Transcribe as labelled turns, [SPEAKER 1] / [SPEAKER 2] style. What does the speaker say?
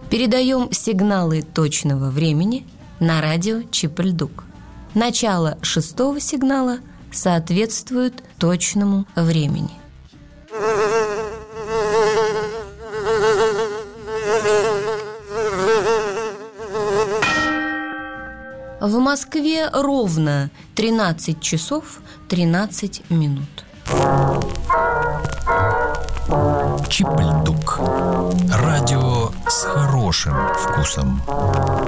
[SPEAKER 1] Передаем сигналы точного времени на радио Чип-Ль-Дук. Начало 6-го сигнала соответствует точному времени. В Москве ровно 13 часов 13 минут.
[SPEAKER 2] Чип-Ль-Дук. Радио с хорошим вкусом.